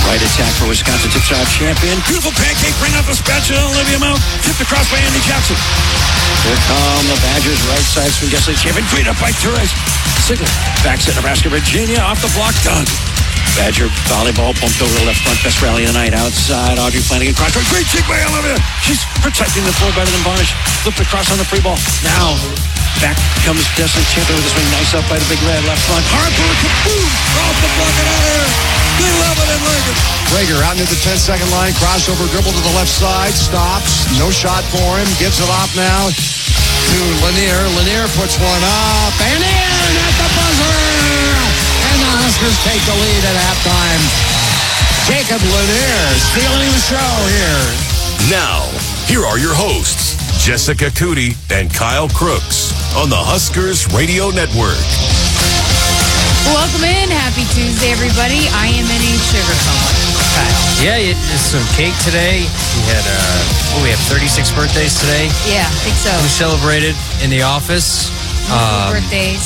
Right attack for Wisconsin. Tips out champion. Beautiful pancake. Bring out the spatula. Olivia Mount. Tipped across by Andy Jackson. Here come the Badgers. Right side swing. Guest League champion. Beat up by Therese. Sigler. Backs at Nebraska, Virginia. Off the block. Done. Badger volleyball bumped over the left front. Best rally of the night. Outside. Audrey Flanagan. Cross. Great kick by Olivia. She's protecting the floor better than Varnish. Flipped across on the free ball. Now. Back comes Destiny Champion with a swing. Nice up by the big red left front. Harper, kaboom! Off the block and out of here. They love it in Reagan. Rager out near the 10-second line. Crossover dribble to the left side. Stops. No shot for him. Gives it off now to Lanier. Lanier puts one up and in at the buzzer. And the Huskers take the lead at halftime. Jacob Lanier stealing the show here. Now, here are your hosts, Jessica Cootie and Kyle Crooks on the Huskers Radio Network. Welcome in. Happy Tuesday, everybody. I am in a sugar coma. Kyle. Yeah, it's some cake today. We had, we have 36 birthdays today. Yeah, I think so. We celebrated in the office. Birthdays.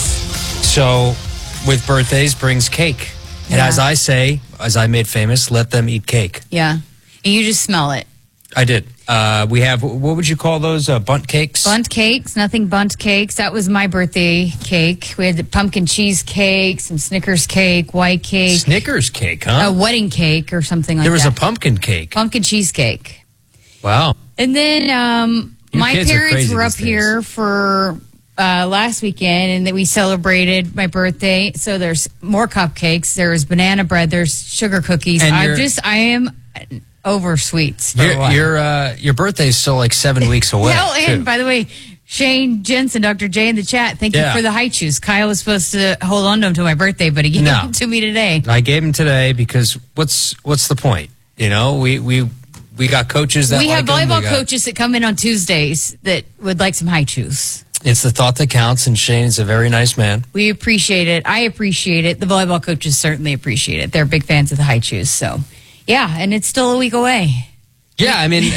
So, with birthdays brings cake. And Yeah. as I say, as I made famous, let them eat cake. Yeah. And you just smell it. I did. We have, what would you call those, bundt cakes? Bundt cakes, nothing bundt cakes. That was my birthday cake. We had the pumpkin cheese cake, some Snickers cake, white cake. Snickers cake, huh? A wedding cake or something like that. There was a pumpkin cake. Pumpkin cheesecake. Wow. And then my kids are parents crazy were up these days. here for last weekend, and that we celebrated my birthday. So there's more cupcakes. There's banana bread. There's sugar cookies. And I am over sweets. Your birthday is still like 7 weeks away. Well, and too. by the way, Shane Jensen, Dr. J in the chat, thank you for the high chews. Kyle was supposed to hold on to them to my birthday, but he gave them to me today. I gave them today because what's the point? You know, we got coaches that we have like 'em. volleyball coaches that come in on Tuesdays that would like some high chews. It's the thought that counts, and Shane's a very nice man. We appreciate it. I appreciate it. The volleyball coaches certainly appreciate it. They're big fans of the high chews. So, yeah, and it's still a week away. Yeah, I mean,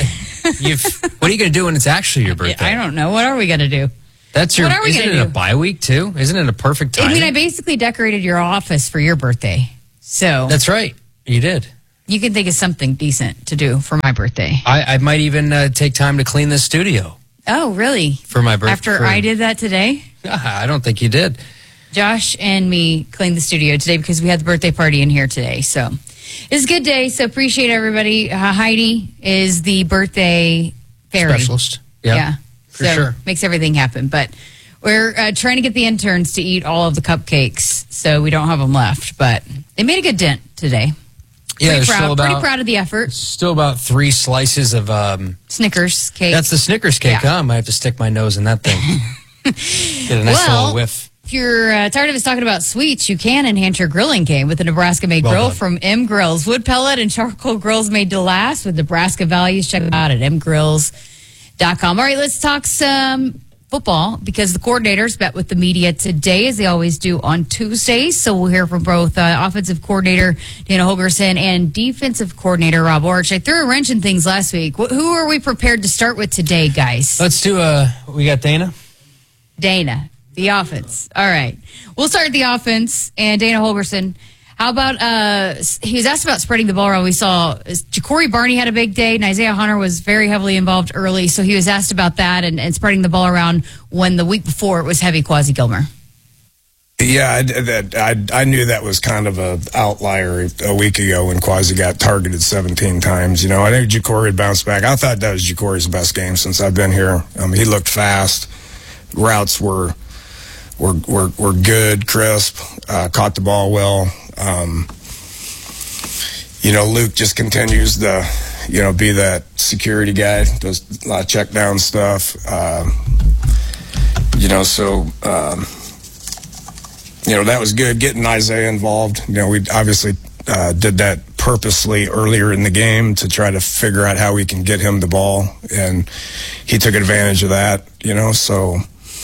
what are you going to do when it's actually your birthday? I don't know. What are we going to do? That's your. What are we Isn't gonna it a do? bye week too? Isn't it a perfect time? I mean, I basically decorated your office for your birthday. So That's right. You did. you can think of something decent to do for my birthday. I might even take time to clean the studio Oh, really? for my birthday. After I did that today? I don't think you did. Josh and me cleaned the studio today because we had the birthday party in here today. So it's a good day. So appreciate everybody. Heidi is the birthday fairy. Specialist. Yeah. For so sure. Makes everything happen. But we're trying to get the interns to eat all of the cupcakes so we don't have them left. But they made a good dent today. Yeah, Pretty proud of the effort. Still about 3 slices of. Snickers cake. That's the Snickers cake, Yeah. huh? I might have to stick my nose in that thing. Get a nice little whiff. If you're tired of us talking about sweets, you can enhance your grilling game with a Nebraska-made Well grill done. from M Grills. Wood pellet and charcoal grills made to last with Nebraska values. Check them out at mgrills.com. All right, let's talk some football because the coordinators met with the media today, as they always do on Tuesdays. So we'll hear from both offensive coordinator Dana Holgorsen and defensive coordinator Rob Orich. I threw a wrench in things last week. Who are we prepared to start with today, guys? Let's do we got Dana? Dana, the offense. All right. We'll start the offense. And Dana Holgorsen, how about, he was asked about spreading the ball around. We saw Ja'Cory Barney had a big day, and Isaiah Hunter was very heavily involved early. So he was asked about that and spreading the ball around when the week before it was heavy Quasi Gilmer. Yeah, I knew that was kind of an outlier a week ago when Quasi got targeted 17 times. You know, I think Ja'Cory had bounced back. I thought that was Ja'Cory's best game since I've been here. He looked fast. Routes were good, crisp, caught the ball well. Luke just continues to, be that security guy, does a lot of check down stuff. That was good, getting Isaiah involved. We obviously did that purposely earlier in the game to try to figure out how we can get him the ball, and he took advantage of that, so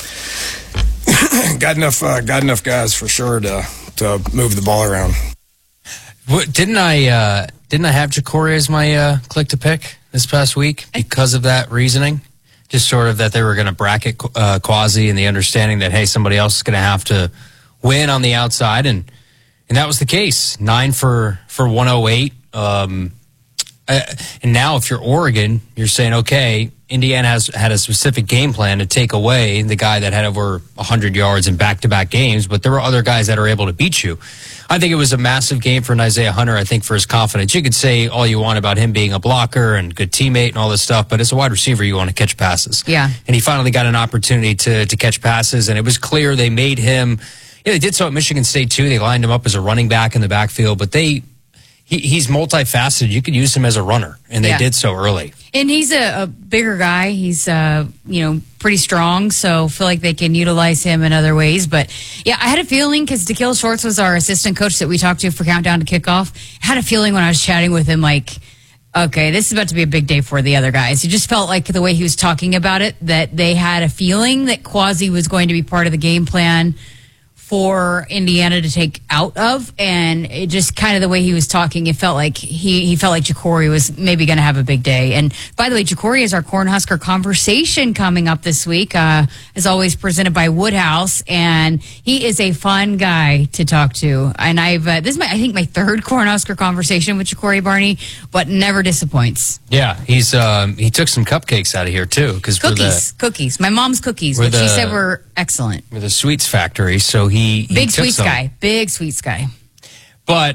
got enough guys for sure to move the ball around. Didn't I have Ja'Cory as my click to pick this past week because of that reasoning? Just sort of that they were going to bracket Quasi and the understanding that, hey, somebody else is going to have to win on the outside, and that was the case. 9 for 108. And now if you're Oregon, you're saying, okay, Indiana has had a specific game plan to take away the guy that had over 100 yards in back-to-back games, but there were other guys that are able to beat you. I think it was a massive game for Isaiah Hunter, I think, for his confidence. You could say all you want about him being a blocker and good teammate and all this stuff, but as a wide receiver, you want to catch passes. Yeah. And he finally got an opportunity to catch passes, and it was clear they made him. Yeah, they did so at Michigan State, too. They lined him up as a running back in the backfield, but he's multifaceted. You could use him as a runner, and they did so early. And he's a bigger guy. He's, pretty strong, so feel like they can utilize him in other ways. But, yeah, I had a feeling, because DeKill Schwartz was our assistant coach that we talked to for Countdown to Kickoff. I had a feeling when I was chatting with him, like, okay, this is about to be a big day for the other guys. It just felt like the way he was talking about it, that they had a feeling that Quasi was going to be part of the game plan for Indiana to take out of, and it just kind of the way he was talking, it felt like he felt like Ja'Cory was maybe going to have a big day. And by the way, Ja'Cory is our Cornhusker conversation coming up this week, as always presented by Woodhouse, and he is a fun guy to talk to. And this is I think my third Cornhusker conversation with Ja'Cory Barney, but never disappoints. Yeah, he took some cupcakes out of here too, because cookies. My mom's cookies, which she said were excellent. With a sweets factory, so he big sweets guy. But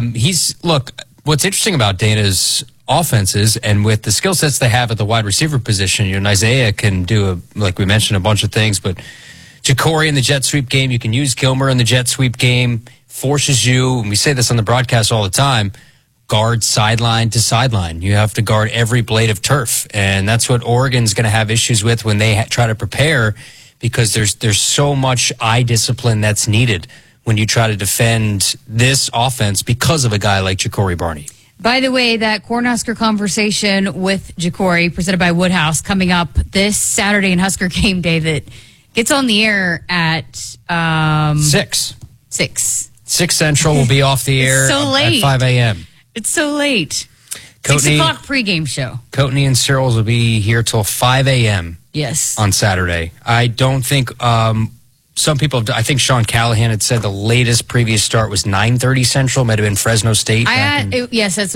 what's interesting about Dana's offenses, and with the skill sets they have at the wide receiver position, Isaiah can do, like we mentioned, a bunch of things, but Ja'Cory in the jet sweep game, you can use Gilmer in the jet sweep game, forces you, and we say this on the broadcast all the time, guard sideline to sideline. You have to guard every blade of turf, and that's what Oregon's going to have issues with when they try to prepare, because there's so much eye discipline that's needed when you try to defend this offense because of a guy like Ja'Cory Barney. By the way, that Cornhusker conversation with Ja'Cory, presented by Woodhouse, coming up this Saturday in Husker Game Day, that gets on the air at 6 Central. Will be off the air late. At 5 a.m. It's so late. Coatney, 6 o'clock pregame show. Coatney and Searles will be here till 5 a.m. Yes. On Saturday. I don't think some people, I think Sean Callahan had said the latest previous start was 9:30 Central, might have been Fresno State. Yes, that's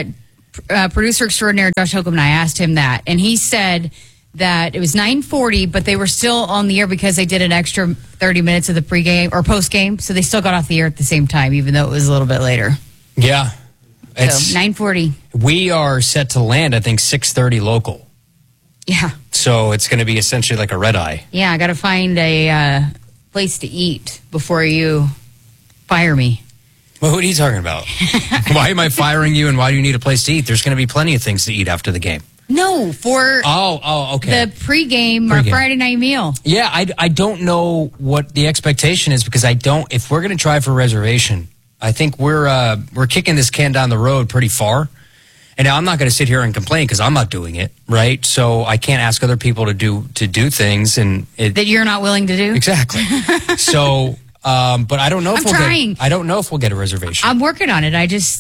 what producer extraordinaire Josh Holcomb and I asked him that. And he said that it was 9:40, but they were still on the air because they did an extra 30 minutes of the pregame or postgame. So they still got off the air at the same time, even though it was a little bit later. Yeah. So 9:40. We are set to land, I think, 6:30 local. Yeah. So it's going to be essentially like a red eye. Yeah, I got to find a place to eat before you fire me. Well, what are you talking about? Why am I firing you, and why do you need a place to eat? There's going to be plenty of things to eat after the game. No, for okay. The pregame or Friday night meal. Yeah, I don't know what the expectation is, because if we're going to try for a reservation, I think we're kicking this can down the road pretty far. And now I'm not going to sit here and complain because I'm not doing it, right? So I can't ask other people to do things that you're not willing to do. Exactly. So, but I don't know if I don't know if we'll get a reservation. I'm working on it.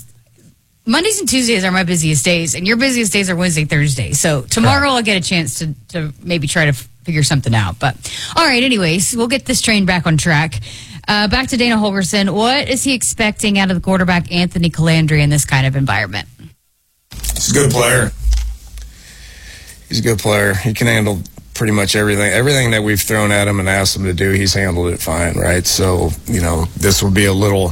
Mondays and Tuesdays are my busiest days, and your busiest days are Wednesday, Thursday. So tomorrow I'll get a chance to maybe try to figure something out. But all right, anyways, we'll get this train back on track. Back to Dana Holgorsen. What is he expecting out of the quarterback Anthony Calandria in this kind of environment? He's a good player. He's a good player. He can handle pretty much everything. Everything that we've thrown at him and asked him to do, he's handled it fine, right? So, this will be a little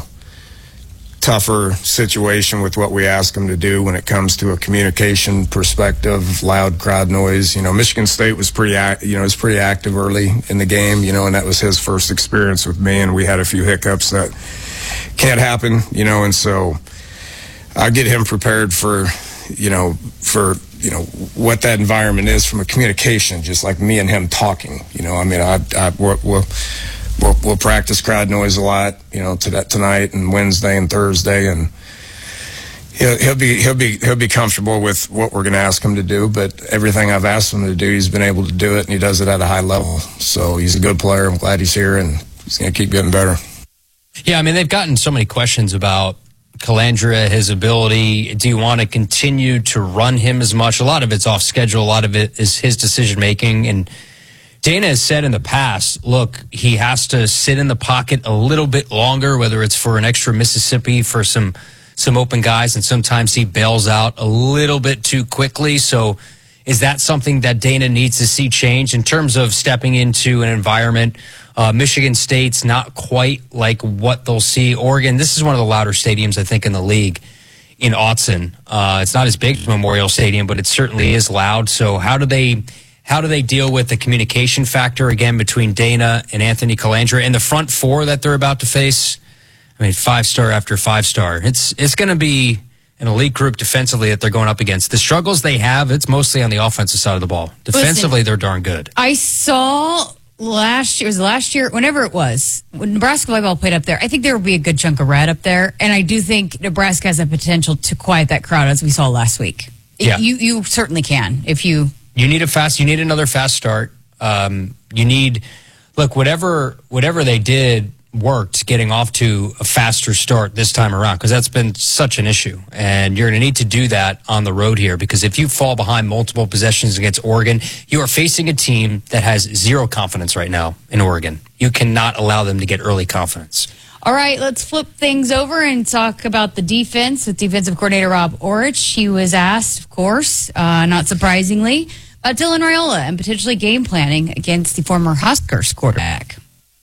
tougher situation with what we ask him to do when it comes to a communication perspective, loud crowd noise. Michigan State was pretty active early in the game, and that was his first experience with me, and we had a few hiccups that can't happen, and so I get him prepared for what that environment is from a communication, just like me and him talking. We'll practice crowd noise a lot, tonight and Wednesday and Thursday, and he'll be comfortable with what we're going to ask him to do. But everything I've asked him to do, he's been able to do it, and he does it at a high level. So he's a good player. I'm glad he's here, and he's going to keep getting better. Yeah, they've gotten so many questions about Calandria, his ability. Do you want to continue to run him as much? A lot of it's off schedule. A lot of it is his decision making. And Dana has said in the past, look, he has to sit in the pocket a little bit longer, whether it's for an extra Mississippi, for some some open guys, and sometimes he bails out a little bit too quickly. So is that something that Dana needs to see change in terms of stepping into an environment? Michigan State's not quite like what they'll see. Oregon, this is one of the louder stadiums, I think, in the league in Autzen. It's not as big as Memorial Stadium, but it certainly is loud. So how do they deal with the communication factor, again, between Dana and Anthony Colandrea and the front four that they're about to face? I mean, 5-star after 5-star. It's going to be an elite group defensively that they're going up against. The struggles they have, it's mostly on the offensive side of the ball. Defensively, they're darn good. I saw last year, whenever it was, when Nebraska volleyball played up there, I think there will be a good chunk of red up there. And I do think Nebraska has the potential to quiet that crowd, as we saw last week. Yeah. You certainly can if you... You need another fast start. Whatever they did worked getting off to a faster start this time around, because that's been such an issue. And you're going to need to do that on the road here, because if you fall behind multiple possessions against Oregon, you are facing a team that has zero confidence right now in Oregon. You cannot allow them to get early confidence. All right, let's flip things over and talk about the defense with defensive coordinator Rob Orich. He was asked, of course, not surprisingly, about Dylan Raiola and potentially game planning against the former Huskers quarterback.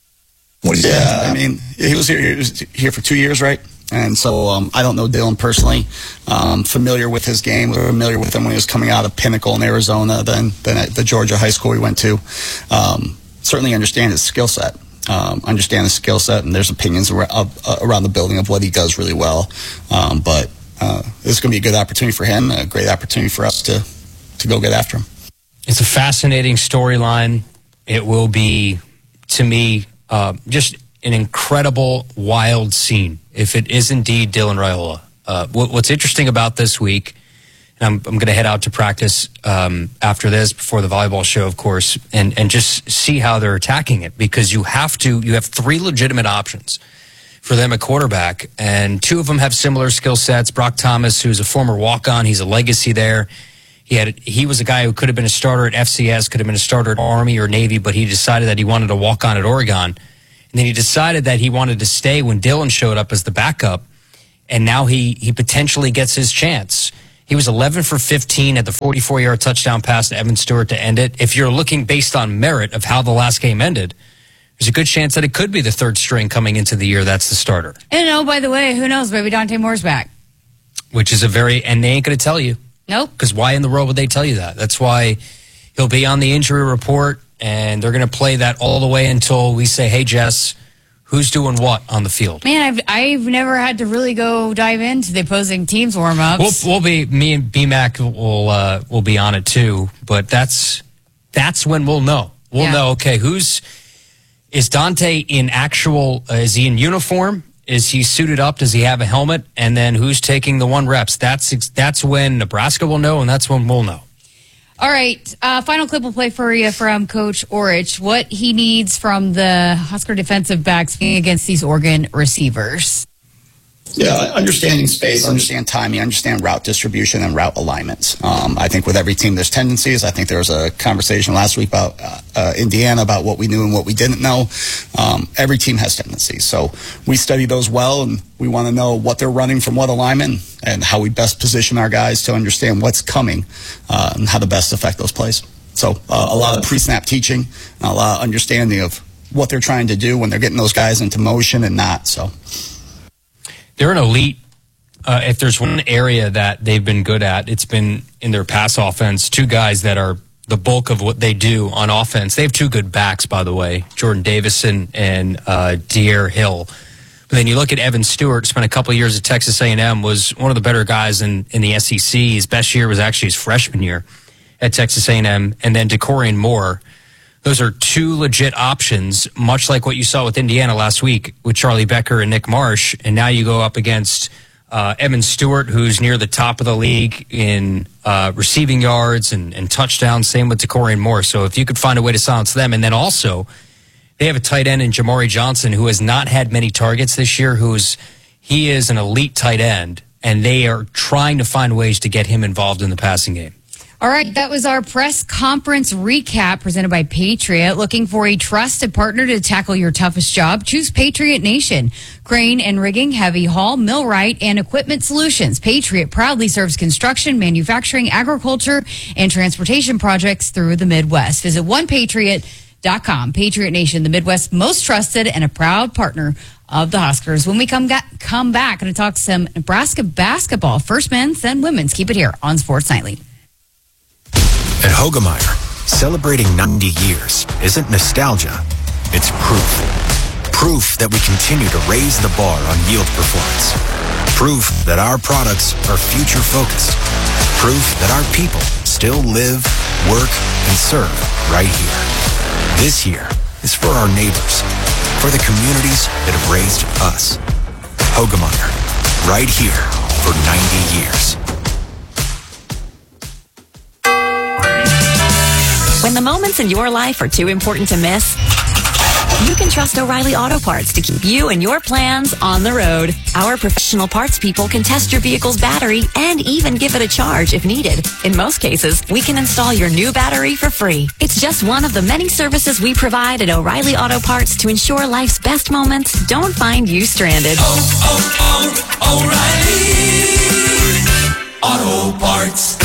I mean, he was here for 2 years, right? And so I don't know Dylan personally. Familiar with his game, familiar with him when he was coming out of Pinnacle in Arizona, then at the Georgia high school we went to. Certainly understand his skill set. And there's opinions around the building of what he does really well. But it's going to be a good opportunity for him, a great opportunity for us to go get after him. It's a fascinating storyline. It will be, to me, just an incredible, wild scene if it is indeed Dylan Raiola. What's interesting about this week, and I'm going to head out to practice after this, before the volleyball show, of course, and just see how they're attacking it, because you have 3 legitimate options for them at quarterback, and 2 of them have similar skill sets. Brock Thomas, who's a former walk-on, he's a legacy there. He was a guy who could have been a starter at FCS, could have been a starter at Army or Navy, but he decided that he wanted to walk on at Oregon. And then he decided that he wanted to stay when Dylan showed up as the backup. And now he potentially gets his chance. He was 11 for 15 at the 44-yard touchdown pass to Evan Stewart to end it. If you're looking based on merit of how the last game ended, there's a good chance that it could be the third string coming into the year that's the starter. And oh, by the way, who knows? Maybe Dante Moore's back. Which is and they ain't going to tell you. Nope. Because why in the world would they tell you that? That's why he'll be on the injury report, and they're going to play that all the way until we say, hey, Jess, who's doing what on the field? Man, I've never had to really go dive into the opposing team's warm-ups. Me and BMAC will be on it too, but that's when we'll know. We'll know, okay, is Dante in is he in uniform? Is he suited up? Does he have a helmet? And then who's taking the 1 reps? That's when Nebraska will know, and that's when we'll know. All right. Final clip we'll play for you from Coach Orich. What he needs from the Husker defensive backs against these Oregon receivers. Yeah, understanding space, understand timing, understand route distribution and route alignments. I think with every team there's tendencies. I think there was a conversation last week about Indiana, about what we knew and what we didn't know. Every team has tendencies. So we study those well, and we want to know what they're running from what alignment and how we best position our guys to understand what's coming and how to best affect those plays. So a lot of pre-snap teaching, and a lot of understanding of what they're trying to do when they're getting those guys into motion and not. So they're an elite. If there's one area that they've been good at, it's been in their pass offense. 2 guys that are the bulk of what they do on offense. They have 2 good backs, by the way, Jordan Davison and De'Aaron Hill. But then you look at Evan Stewart, spent a couple of years at Texas A&M, was one of the better guys in the SEC. His best year was actually his freshman year at Texas A&M. And then DeCorian Moore. Those are 2 legit options, much like what you saw with Indiana last week with Charlie Becker and Nick Marsh. And now you go up against Evan Stewart, who's near the top of the league in receiving yards and touchdowns. Same with DeCorian Moore. So if you could find a way to silence them. And then also, they have a tight end in Jamari Johnson, who has not had many targets this year, he is an elite tight end, and they are trying to find ways to get him involved in the passing game. All right, that was our press conference recap presented by Patriot. Looking for a trusted partner to tackle your toughest job? Choose Patriot Nation. Crane and rigging, heavy haul, millwright, and equipment solutions. Patriot proudly serves construction, manufacturing, agriculture, and transportation projects through the Midwest. Visit onepatriot.com. Patriot Nation, the Midwest's most trusted and a proud partner of the Huskers. When we come back, going to talk some Nebraska basketball, first men's, then women's. Keep it here on Sports Nightly. At Hogemeyer, celebrating 90 years isn't nostalgia, it's proof. Proof that we continue to raise the bar on yield performance. Proof that our products are future-focused. Proof that our people still live, work, and serve right here. This year is for our neighbors, for the communities that have raised us. Hogemeyer, right here for 90 years. When the moments in your life are too important to miss, you can trust O'Reilly Auto Parts to keep you and your plans on the road. Our professional parts people can test your vehicle's battery and even give it a charge if needed. In most cases, we can install your new battery for free. It's just one of the many services we provide at O'Reilly Auto Parts to ensure life's best moments don't find you stranded. O'Reilly Auto Parts.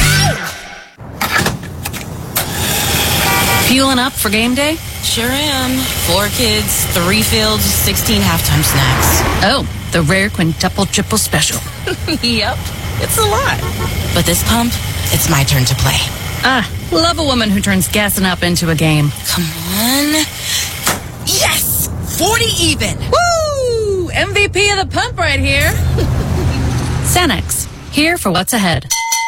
Fueling up for game day? Sure am. 4 kids, 3 fields, 16 halftime snacks. Oh, the rare quintuple triple special. Yep, it's a lot. But this pump, it's my turn to play. Love a woman who turns gassing up into a game. Come on. Yes! 40 even. Woo! MVP of the pump right here. Sanex, here for what's ahead.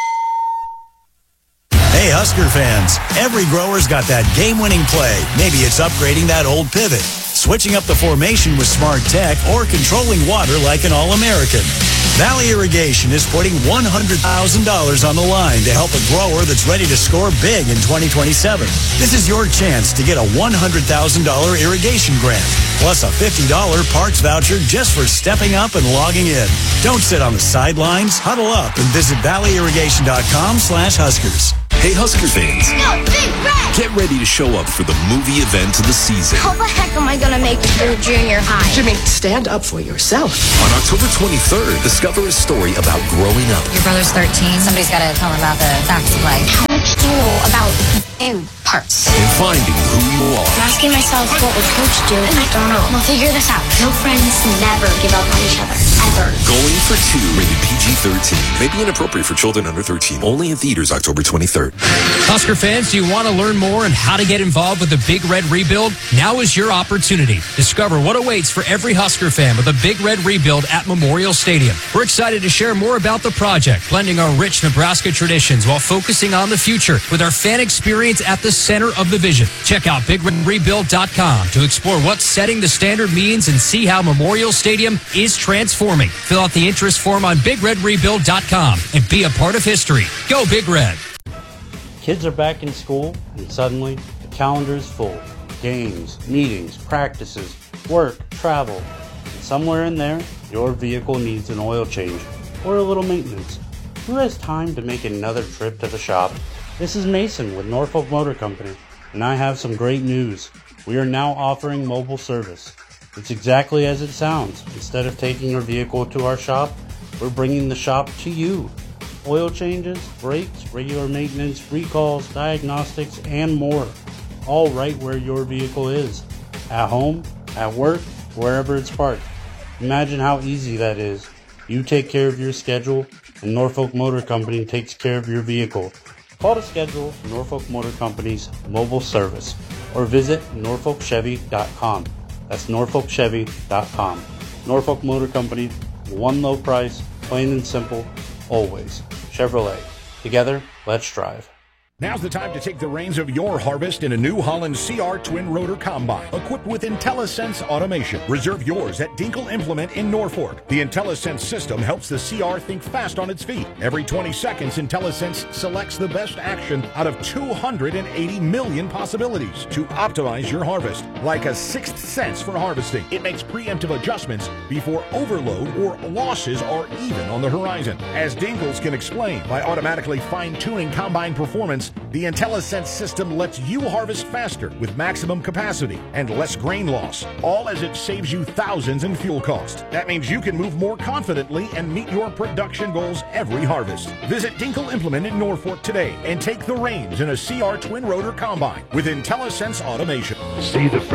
Hey, Husker fans, every grower's got that game-winning play. Maybe it's upgrading that old pivot, switching up the formation with smart tech, or controlling water like an All-American. Valley Irrigation is putting $100,000 on the line to help a grower that's ready to score big in 2027. This is your chance to get a $100,000 irrigation grant, plus a $50 parts voucher just for stepping up and logging in. Don't sit on the sidelines. Huddle up and visit valleyirrigation.com/Huskers. Hey, Husker fans. No, Big Red! Get ready to show up for the movie event of the season. How the heck am I going to make it through junior high? Jimmy, stand up for yourself. On October 23rd, discover a story about growing up. Your brother's 13. Somebody's got to tell him about the facts of life. How much do you know about new parts? And finding who you are. I'm asking myself, what would Coach do? And I don't know. We'll figure this out. No friends never give up on each other. Ever. Going for 2, rated PG-13. May be inappropriate for children under 13. Only in theaters October 23rd. Husker fans, do you want to learn more on how to get involved with the Big Red Rebuild? Now is your opportunity. Discover what awaits for every Husker fan with the Big Red Rebuild at Memorial Stadium. We're excited to share more about the project, blending our rich Nebraska traditions while focusing on the future with our fan experience at the center of the vision. Check out BigRedRebuild.com to explore what setting the standard means and see how Memorial Stadium is transforming. Fill out the interest form on BigRedRebuild.com and be a part of history. Go Big Red. Kids are back in school, and suddenly the calendar is full. Games, meetings, practices, work, travel. And somewhere in there, your vehicle needs an oil change or a little maintenance. Who has time to make another trip to the shop? This is Mason with Norfolk Motor Company, and I have some great news. We are now offering mobile service. It's exactly as it sounds. Instead of taking your vehicle to our shop, we're bringing the shop to you. Oil changes, brakes, regular maintenance, recalls, diagnostics, and more. All right where your vehicle is. At home, at work, wherever it's parked. Imagine how easy that is. You take care of your schedule, and Norfolk Motor Company takes care of your vehicle. Call to schedule Norfolk Motor Company's mobile service or visit norfolkchevy.com. That's norfolkchevy.com. Norfolk Motor Company, one low price, plain and simple, always. Chevrolet. Together, let's drive. Now's the time to take the reins of your harvest in a New Holland CR twin rotor combine equipped with IntelliSense automation. Reserve yours at Dinkle Implement in Norfolk. The IntelliSense system helps the CR think fast on its feet. Every 20 seconds, IntelliSense selects the best action out of 280 million possibilities to optimize your harvest. Like a sixth sense for harvesting, it makes preemptive adjustments before overload or losses are even on the horizon. As Dinkles can explain, by automatically fine-tuning combine performance, the IntelliSense system lets you harvest faster with maximum capacity and less grain loss, all as it saves you thousands in fuel cost. That means you can move more confidently and meet your production goals every harvest. Visit Dinkle Implement in Norfolk today and take the reins in a CR twin rotor combine with IntelliSense automation. See the